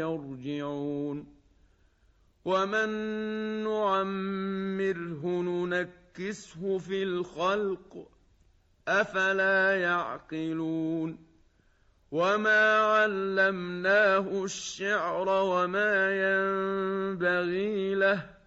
يرجعون ومن نعمره ننكسه في الخلق أفلا يعقلون وما علمناه الشعر وما ينبغي له